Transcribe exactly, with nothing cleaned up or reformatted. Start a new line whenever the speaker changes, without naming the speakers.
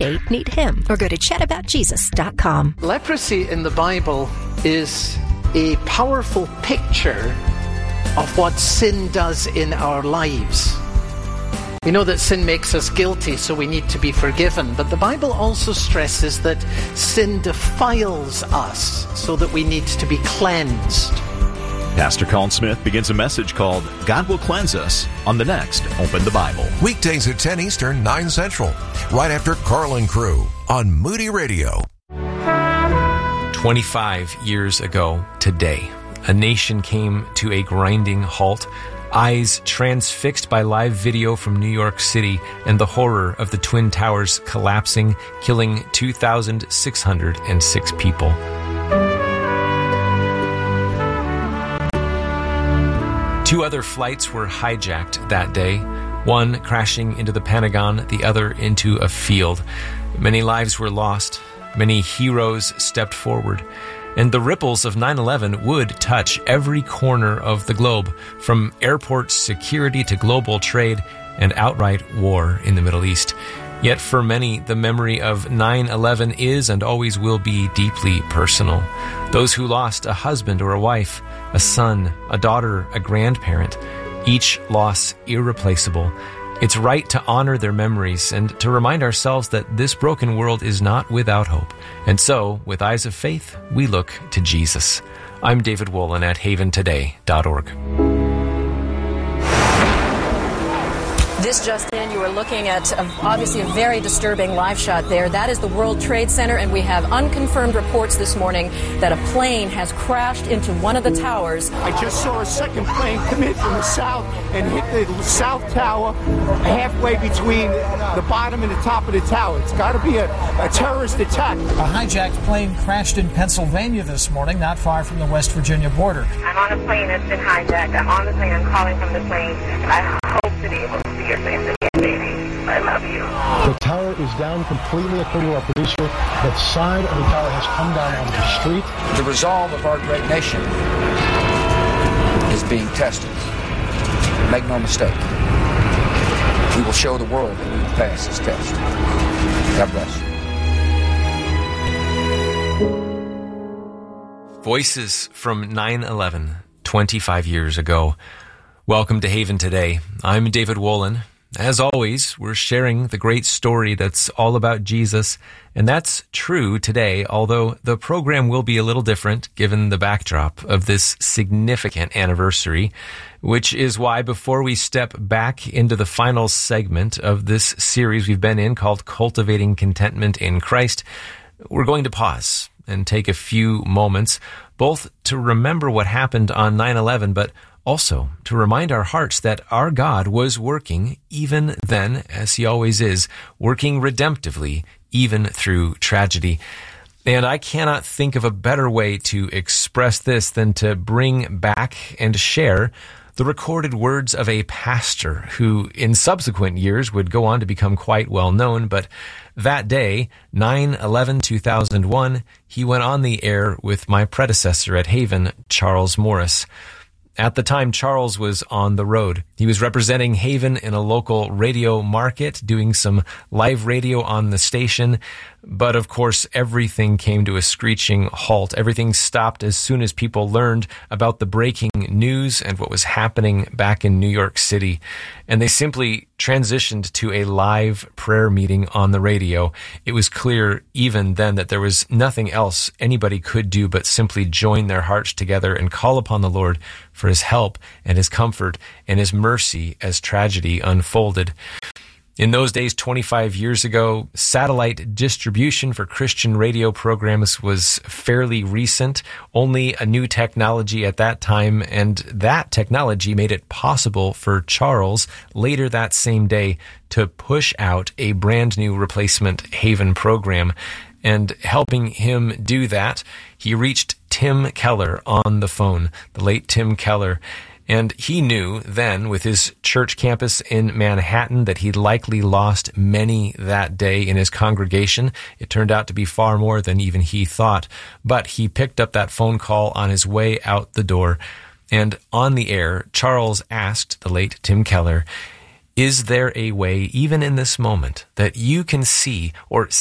today, meet him, or go to chat about jesus dot com.
Leprosy in the Bible is a powerful picture of what sin does in our lives. We know that sin makes us guilty, so we need to be forgiven. But the Bible also stresses that sin defiles us, so that we need to be cleansed.
Pastor Colin Smith begins a message called God Will Cleanse Us on the next Open the Bible.
Weekdays at ten Eastern, nine Central, right after Carlin Crew on Moody Radio.
twenty-five years ago today, a nation came to a grinding halt, eyes transfixed by live video from New York City and the horror of the Twin Towers collapsing, killing two thousand six hundred six people. Two other flights were hijacked that day, one crashing into the Pentagon, the other into a field. Many lives were lost. Many heroes stepped forward. And the ripples of nine eleven would touch every corner of the globe, from airport security to global trade and outright war in the Middle East. Yet for many, the memory of nine eleven is and always will be deeply personal. Those who lost a husband or a wife, a son, a daughter, a grandparent, each loss irreplaceable. It's right to honor their memories and to remind ourselves that this broken world is not without hope. And so, with eyes of faith, we look to Jesus. I'm David Wolin at haven today dot org.
This just in, you are looking at a, obviously a very disturbing live shot there. That is the World Trade Center, and we have unconfirmed reports this morning that a plane has crashed into one of the towers.
I just saw a second plane come in from the south and hit the south tower halfway between the bottom and the top of the tower. It's got to be a, a terrorist attack.
A hijacked plane crashed in Pennsylvania this morning, not far from the West Virginia border.
I'm on a plane that's been hijacked. I'm on the plane. I'm calling from the plane. I hope to be able to see your face again, baby. I love you.
The tower is down completely, according to our producer. The side of the tower has come down onto the street.
The resolve of our great nation is being tested. Make no mistake. We will show the world that we will pass this test. God bless.
Voices from nine eleven, twenty-five years ago. Welcome to Haven Today. I'm David Wolin. As always, we're sharing the great story that's all about Jesus, and that's true today, although the program will be a little different given the backdrop of this significant anniversary, which is why before we step back into the final segment of this series we've been in called Cultivating Contentment in Christ, we're going to pause and take a few moments, both to remember what happened on nine eleven, but also to remind our hearts that our God was working even then, as he always is, working redemptively even through tragedy. And I cannot think of a better way to express this than to bring back and share the recorded words of a pastor who in subsequent years would go on to become quite well known, but that day, nine eleven two thousand one, he went on the air with my predecessor at Haven, Charles Morris. At the time, Charles was on the road. He was representing Haven in a local radio market, doing some live radio on the station. But of course, everything came to a screeching halt. Everything stopped as soon as people learned about the breaking news and what was happening back in New York City. And they simply transitioned to a live prayer meeting on the radio. It was clear even then that there was nothing else anybody could do but simply join their hearts together and call upon the Lord for his help and his comfort and his mercy as tragedy unfolded. In those days, twenty-five years ago, satellite distribution for Christian radio programs was fairly recent, only a new technology at that time, and that technology made it possible for Charles, later that same day, to push out a brand new replacement Haven program. And helping him do that, he reached Tim Keller on the phone, the late Tim Keller. And he knew then, with his church campus in Manhattan, that he'd likely lost many that day in his congregation. It turned out to be far more than even he thought. But he picked up that phone call on his way out the door. And on the air, Charles asked the late Tim Keller, "Is there a way, even in this moment, that you can see or